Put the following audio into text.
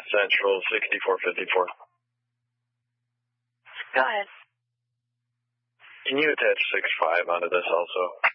Central 6454. Go ahead. Can you attach 6-5 onto this also?